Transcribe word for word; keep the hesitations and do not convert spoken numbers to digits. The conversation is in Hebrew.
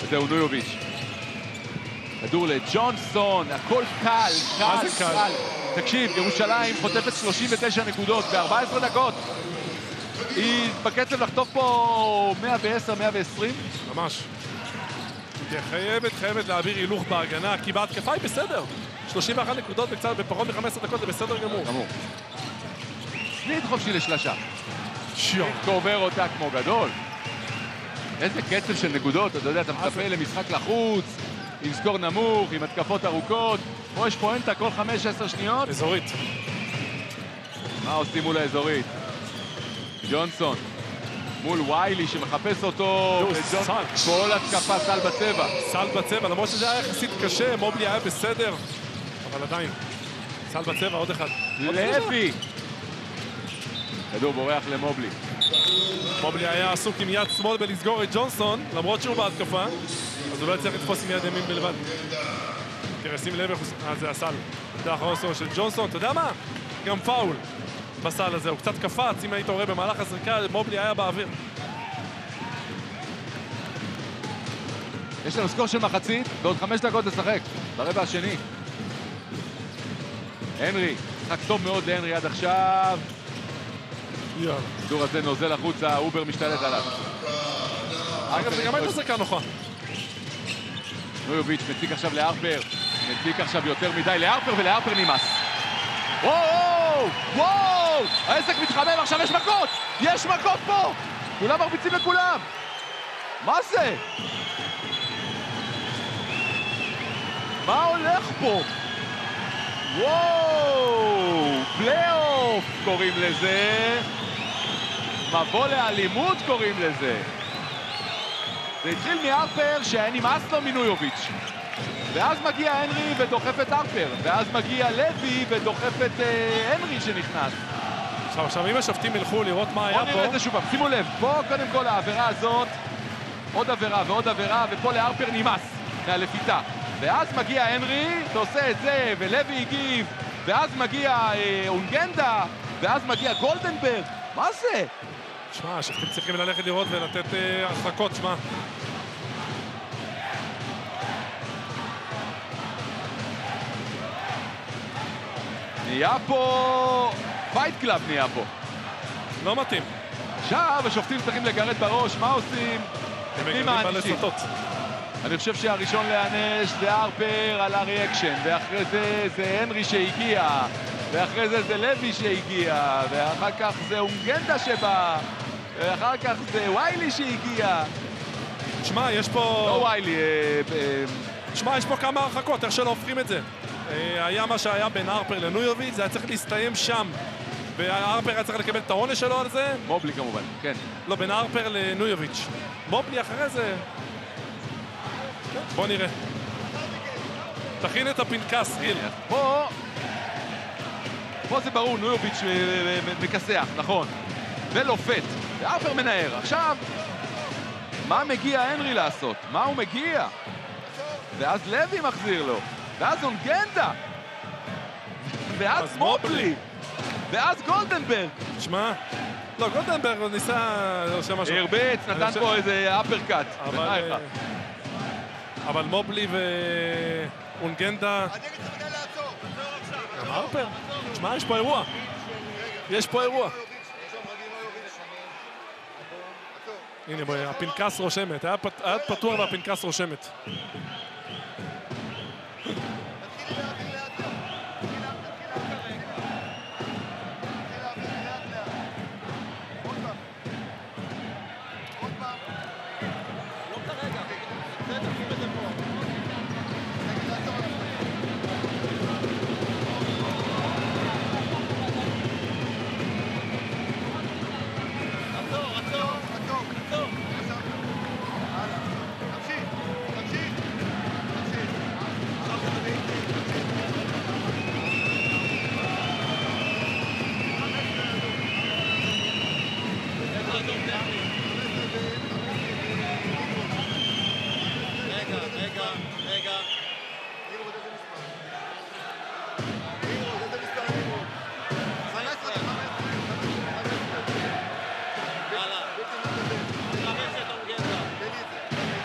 זהו נויוביץ'. כדור לג'ונסון, הכל קל, קל, קל. תקשיב, ירושלים חוטפת שלושים ותשע נקודות ב-ארבע עשרה דקות. היא בקצב לחטוף פה מאה ועשר מאה ועשרים. ממש. היא חייבת, חייבת להעביר הילוך בהגנה, כי בהתקפה היא בסדר. שלושים ואחת נקודות בקצת, בפחות מ-חמש עשרה דקות זה בסדר גמור. גמור. סניד חופשי לשלשה. שיו. קובר אותה כמו גדול. איזה קצב של נקודות, אתה יודע, אתה מצפה למשחק לחוץ, עם סקור נמוך, עם התקפות ארוכות. פה יש פואנטה כל חמש עשרה שניות. אזורית. מה עושים מול האזורית? ג'ונסון. מול ויילי שמחפש אותו. סל. כל התקפה סל בצבע. סל בצבע, למרות שזה היה יחסית קשה, מובלי היה בסדר. אבל עדיין. סל בצבע, עוד אחד. לוי. כדור בורח למובלי. מובלי היה עסוק עם יד שמאל בלסגור את ג'ונסון, למרות שהוא בהתקפה, אז הוא לא יצטרך לתפוס עם יד ימין בלבד. תראה, שים לב איך הוא... אה, זה הסל. זה האחרון של ג'ונסון, אתה יודע מה? גם פאול בסל הזה, הוא קצת קפץ, אם היית רואה במהלך הזריקה, מובלי היה באוויר. יש לנו סקור של מחצית, ועוד חמש דקות לשחק, ברבע השני. הנרי, משחק טוב מאוד להנרי עד עכשיו. הכדור הזה נוזל החוצה, אובר משתלט עליו. אגב, זה גם הייתה זריקה נוחה. נויוביץ' מציק עכשיו לארפר, מציק עכשיו יותר מדי לארפר, ולארפר נמאס. וואו, וואו, העסק מתחמם, עכשיו יש מכות! יש מכות פה! כולם מרביצים לכולם! מה זה? מה הולך פה? וואו, פלייאוף קוראים לזה. מבוא לאלימות קוראים לזה. זה התחיל מארפר שהיה נמאס לו מנויוביץ'. ואז מגיע הנרי ודוחף את ארפר. ואז מגיע לוי ודוחף את אה, הנרי שנכנס. עכשיו, עכשיו, אם השופטים ילכו לראות מה היה פה... בוא נראה את זה שוב פעם, שימו לב. פה קודם כל העבירה הזאת, עוד עבירה ועוד עבירה, ופה לארפר נמאס מהלפיתה. ואז מגיע הנרי, אתה עושה את זה, ולוי הגיב, ואז מגיע אה, אונגנדה, ואז מגיע גולדנברג. מה זה? שמע, השופטים צריכים ללכת לראות ולתת אה, הרחקות, שמע. נהיה פה... פייט קלאב נהיה פה. לא מתאים. עכשיו השופטים צריכים לגרד בראש, מה עושים? הם מגרדים בלסטות. אני חושב שהראשון להיענש זה ארפר על הריאקשן, ואחרי זה זה הנרי שהגיע, ואחרי זה זה לוי שהגיע, ואחר כך זה אונגנדה שבא, ואחר כך זה ויילי שהגיע. תשמע, יש פה... לא ויילי, תשמע, יש פה כמה הרחקות, איך שלא הופכים את זה. היה מה שהיה בין ארפר לנויוביץ', זה היה צריך להסתיים שם. וארפר היה צריך לקבל את העונש שלו על זה. מובלי כמובן, כן. לא, בין ארפר לנויוביץ'. מובלי אחרי זה... בוא נראה. תכין את הפנקס, גיל. פה... פה זה ברור, נויוביץ' מכסח, נכון. ולופת. וארפר מנער. עכשיו, מה מגיע הנרי לעשות? מה הוא מגיע? ואז לוי מחזיר לו. ואז אונגנדה. ואז מובלי. ואז גולדנברג. תשמע, לא, גולדנברג הוא ניסה... הרבץ, נתן פה איזה אפרקאט. אבל מובלי ואונגנדה... גם ארפר? תשמע, יש פה אירוע. יש פה אירוע. הנה, הפנקס רושמת. היה פתוח והפנקס רושמת.